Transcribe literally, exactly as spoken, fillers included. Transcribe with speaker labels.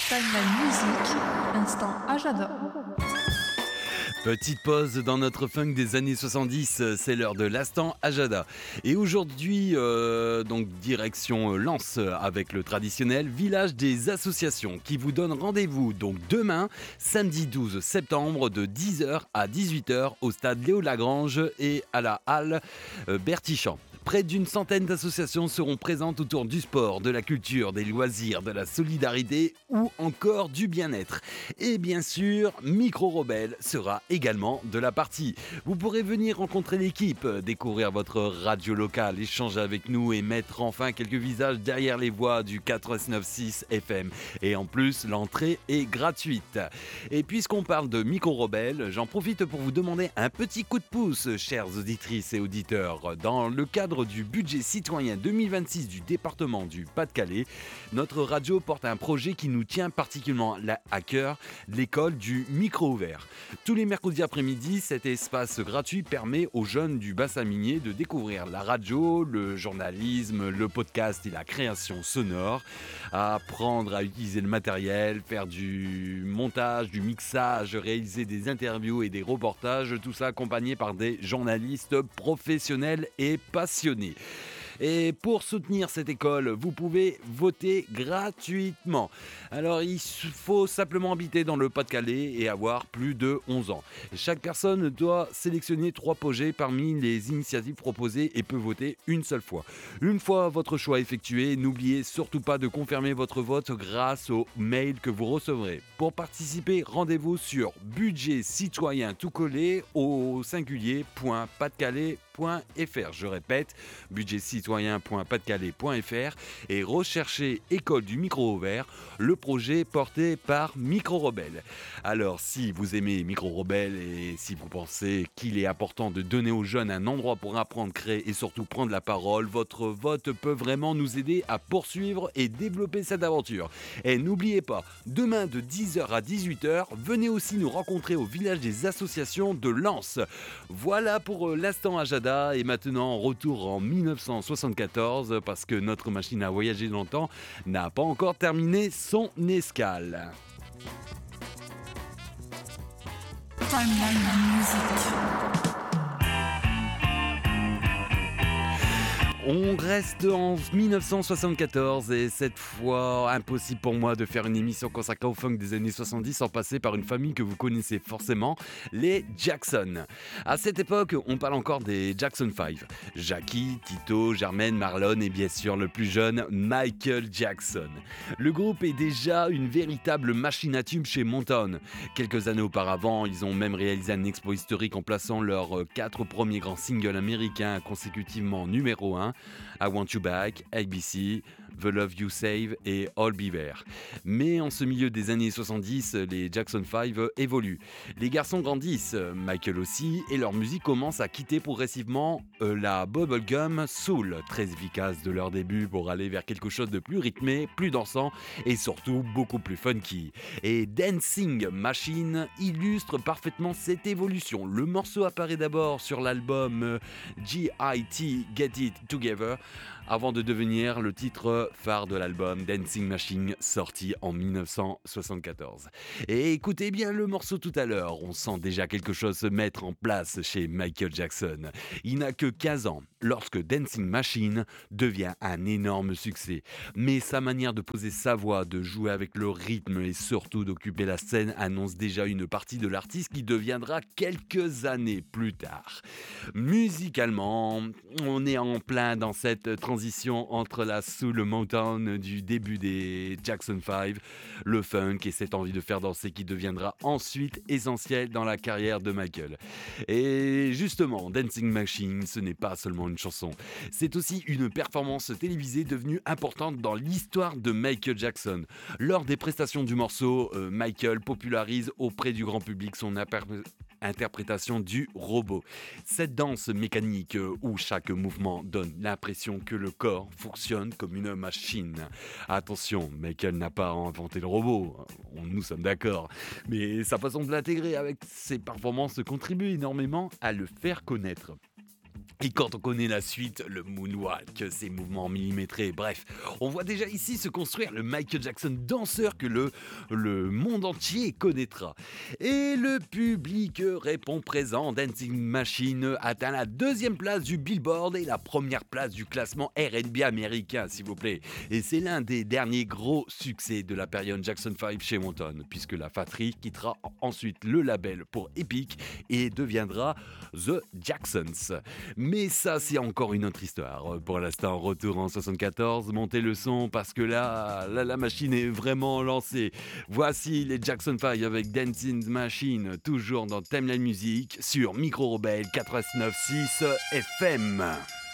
Speaker 1: Timeline Music, instant Ajada.
Speaker 2: Petite pause dans notre funk des années soixante-dix, c'est l'heure de l'instant Ajada. Et aujourd'hui, euh, donc direction Lens avec le traditionnel village des associations qui vous donne rendez-vous donc demain, samedi douze septembre de dix heures à dix-huit heures au stade Léo Lagrange et à la halle euh, Bertichamp. Près d'une centaine d'associations seront présentes autour du sport, de la culture, des loisirs, de la solidarité ou encore du bien-être. Et bien sûr, Micro Rebelle sera également de la partie. Vous pourrez venir rencontrer l'équipe, découvrir votre radio locale, échanger avec nous et mettre enfin quelques visages derrière les voix du quatre-vingt-neuf six F M. Et en plus, l'entrée est gratuite. Et puisqu'on parle de Micro Rebelle, j'en profite pour vous demander un petit coup de pouce, chères auditrices et auditeurs. Dans le cadre du budget citoyen deux mille vingt-six du département du Pas-de-Calais, notre radio porte un projet qui nous tient particulièrement à cœur, l'école du micro ouvert. Tous les mercredis après-midi, cet espace gratuit permet aux jeunes du bassin minier de découvrir la radio, le journalisme, le podcast et la création sonore, apprendre à utiliser le matériel, faire du montage, du mixage, réaliser des interviews et des reportages, tout ça accompagné par des journalistes professionnels et passionnés. Et pour soutenir cette école, vous pouvez voter gratuitement. Alors il faut simplement habiter dans le Pas-de-Calais et avoir plus de onze ans. Chaque personne doit sélectionner trois projets parmi les initiatives proposées et peut voter une seule fois. Une fois votre choix effectué, n'oubliez surtout pas de confirmer votre vote grâce au mail que vous recevrez. Pour participer, rendez-vous sur budget citoyen tout collé au singulier point pas de calais point f r. Je répète, budget citoyen point pas de calais point f r et recherchez École du micro ouvert, le projet porté par Micro Rebelle. Alors si vous aimez Micro Rebelle et si vous pensez qu'il est important de donner aux jeunes un endroit pour apprendre, créer et surtout prendre la parole, votre vote peut vraiment nous aider à poursuivre et développer cette aventure. Et n'oubliez pas, demain de dix heures à dix-huit heures, venez aussi nous rencontrer au village des associations de Lens. Voilà pour l'instant Ajada. Et maintenant, retour en dix-neuf cent soixante-quatorze parce que notre machine à voyager dans le temps n'a pas encore terminé son escale.
Speaker 1: Timeline Music.
Speaker 2: On reste en dix-neuf cent soixante-quatorze et cette fois, impossible pour moi de faire une émission consacrée au funk des années soixante-dix sans passer par une famille que vous connaissez forcément, les Jackson. À cette époque, on parle encore des Jackson cinq. Jackie, Tito, Jermaine, Marlon et bien sûr le plus jeune, Michael Jackson. Le groupe est déjà une véritable machine à tubes chez Motown. Quelques années auparavant, ils ont même réalisé un exploit historique en plaçant leurs quatre premiers grands singles américains consécutivement numéro un. I Want You Back, A B C, The Love You Save et All Be There. Mais en ce milieu des années soixante-dix, les Jackson cinq évoluent. Les garçons grandissent, Michael aussi, et leur musique commence à quitter progressivement euh, la bubblegum soul, très efficace de leur début pour aller vers quelque chose de plus rythmé, plus dansant et surtout beaucoup plus funky. Et Dancing Machine illustre parfaitement cette évolution. Le morceau apparaît d'abord sur l'album G I T Get It Together avant de devenir le titre phare de l'album Dancing Machine sorti en dix-neuf cent soixante-quatorze. Et écoutez bien le morceau tout à l'heure, on sent déjà quelque chose se mettre en place chez Michael Jackson. Il n'a que quinze ans lorsque Dancing Machine devient un énorme succès. Mais sa manière de poser sa voix, de jouer avec le rythme et surtout d'occuper la scène annonce déjà une partie de l'artiste qui deviendra quelques années plus tard. Musicalement, on est en plein dans cette transition entre la soul Motown du début des Jackson cinq, le funk et cette envie de faire danser qui deviendra ensuite essentielle dans la carrière de Michael. Et justement, Dancing Machine, ce n'est pas seulement une chanson, c'est aussi une performance télévisée devenue importante dans l'histoire de Michael Jackson. Lors des prestations du morceau, euh, Michael popularise auprès du grand public son apparition interprétation du robot. Cette danse mécanique où chaque mouvement donne l'impression que le corps fonctionne comme une machine. Attention, Michael n'a pas inventé le robot, nous sommes d'accord, mais sa façon de l'intégrer avec ses performances contribue énormément à le faire connaître. Et quand on connaît la suite, le moonwalk, ses mouvements millimétrés, bref, on voit déjà ici se construire le Michael Jackson danseur que le, le monde entier connaîtra. Et le public répond présent. Dancing Machine atteint la deuxième place du Billboard et la première place du classement R and B américain, s'il vous plaît. Et c'est l'un des derniers gros succès de la période Jackson cinq chez Motown, puisque la fratrie quittera ensuite le label pour Epic et deviendra The Jacksons. Mais ça, c'est encore une autre histoire. Pour l'instant, retour en soixante-quatorze, montez le son parce que là, là, la machine est vraiment lancée. Voici les Jackson cinq avec Dancing Machine, toujours dans Timeline Music, sur Micro Rebelle quatre-vingt-neuf virgule six F M.